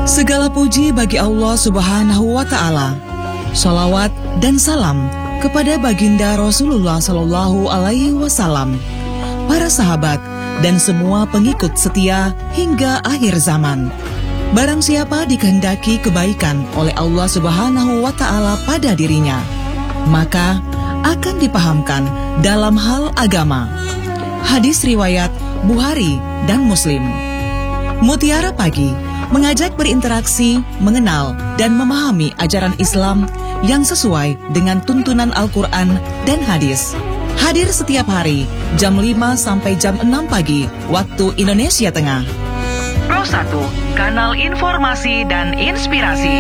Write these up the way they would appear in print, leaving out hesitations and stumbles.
Segala puji bagi Allah Subhanahu wa Ta'ala. Shalawat dan salam kepada baginda Rasulullah Sallallahu Alaihi Wasallam, para sahabat dan semua pengikut setia hingga akhir zaman. Barang siapa dikehendaki kebaikan oleh Allah Subhanahu wa Ta'ala pada dirinya, maka akan dipahamkan dalam hal agama. Hadis riwayat Bukhari dan Muslim. Mutiara Pagi mengajak berinteraksi, mengenal, dan memahami ajaran Islam yang sesuai dengan tuntunan Al-Quran dan hadis. Hadir setiap hari, jam 5 sampai jam 6 pagi, waktu Indonesia Tengah. Pro 1, kanal informasi dan inspirasi.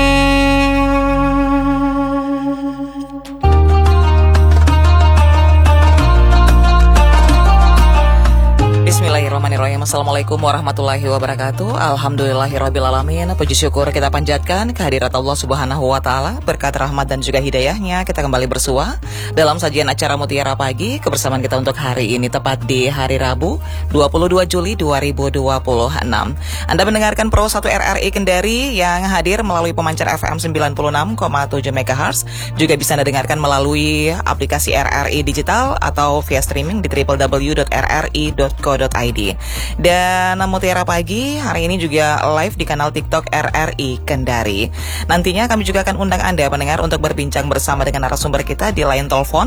Bismillahirrahmanirrahim. Assalamualaikum warahmatullahi wabarakatuh. Alhamdulillahirrabbilalamin. Puji syukur kita panjatkan kehadirat Allah Subhanahu wa Ta'ala. Berkat rahmat dan juga hidayahnya, kita kembali bersua dalam sajian acara Mutiara Pagi. Kebersamaan kita untuk hari ini tepat di hari Rabu 22 Juli 2026. Anda mendengarkan Pro 1 RRI Kendari yang hadir melalui pemancar FM 96,7 MHz. Juga bisa Anda dengarkan melalui aplikasi RRI Digital atau via streaming di www.rri.co.id. Dan Mutiara Pagi hari ini juga live di kanal TikTok RRI Kendari. Nantinya kami juga akan undang Anda pendengar untuk berbincang bersama dengan narasumber kita di line telepon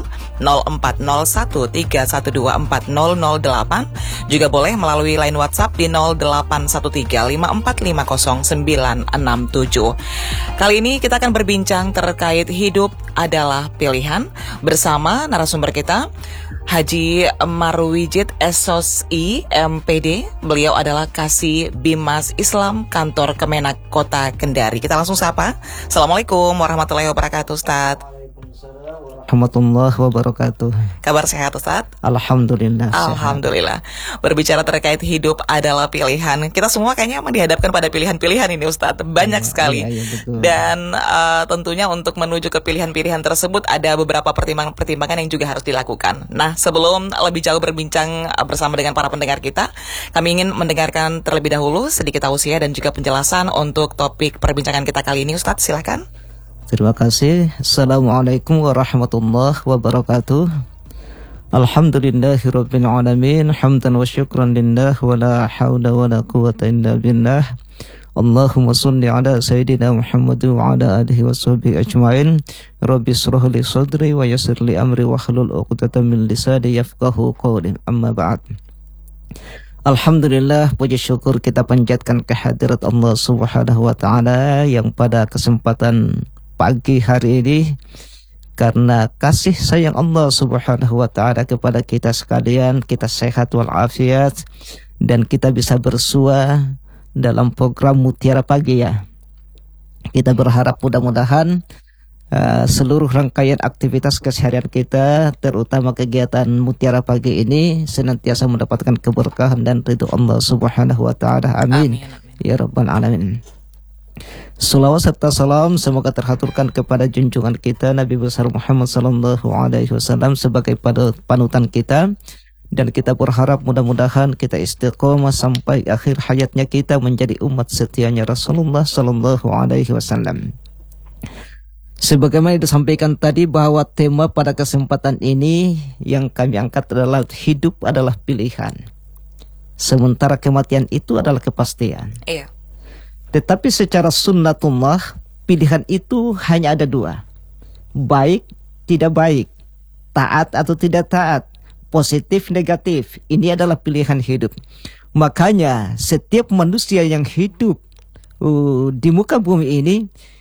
040131240008. Juga boleh melalui line WhatsApp di 081354500967. Kali ini kita akan berbincang terkait hidup adalah pilihan bersama narasumber kita Haji Marwijit SOSI MPD. Beliau adalah Kasih Bimas Islam Kantor Kemenak Kota Kendari. Kita langsung sapa. Assalamualaikum warahmatullahi wabarakatuh, Ustaz. Warahmatullahi wabarakatuh. Kabar sehat, Ustaz? Alhamdulillah. Alhamdulillah. Berbicara terkait hidup adalah pilihan, kita semua kayaknya dihadapkan pada pilihan-pilihan ini, Ustaz. Banyak sekali. Iya, betul. Dan tentunya untuk menuju ke pilihan-pilihan tersebut ada beberapa pertimbangan-pertimbangan yang juga harus dilakukan. Nah, sebelum lebih jauh berbincang bersama dengan para pendengar kita, kami ingin mendengarkan terlebih dahulu sedikit tausiah dan juga penjelasan untuk topik perbincangan kita kali ini, Ustaz. Silakan. Terima kasih. Assalamualaikum warahmatullahi wabarakatuh. Alhamdulillahirabbil alamin. Hamdan wa syukran lillah wa la haula wa la quwwata illa billah. Allahumma shalli ala sayyidina Muhammad wa ala alihi washabihi ajmain. Rabbi shrah li sadri wa yassir li amri wa hlul 'uqdatam min lisani yafqahu qawli. Amma ba'd. Alhamdulillah, puji syukur kita panjatkan kehadirat Allah Subhanahu wa Ta'ala yang pada kesempatan pagi hari ini, karena kasih sayang Allah Subhanahu wa Ta'ala kepada kita sekalian, kita sehat walafiat dan kita bisa bersua dalam program Mutiara Pagi ya. Kita berharap mudah-mudahan seluruh rangkaian aktivitas keseharian kita, terutama kegiatan Mutiara Pagi ini, senantiasa mendapatkan keberkahan dan ridho Allah Subhanahu wa Ta'ala. Amin. Ya Rabbal Alamin. Salawat serta salam semoga terhaturkan kepada junjungan kita Nabi besar Muhammad sallallahu alaihi wasallam sebagai panutan kita, dan kita berharap mudah-mudahan kita istiqomah sampai akhir hayatnya kita menjadi umat setianya Rasulullah sallallahu alaihi wasallam. Sebagaimana disampaikan tadi bahwa tema pada kesempatan ini yang kami angkat adalah hidup adalah pilihan, sementara kematian itu adalah kepastian. Iya. Tetapi secara sunnatullah, pilihan itu hanya ada dua. Baik, tidak baik. Taat atau tidak taat. Positif, negatif. Ini adalah pilihan hidup. Makanya setiap manusia yang hidup di muka bumi ini,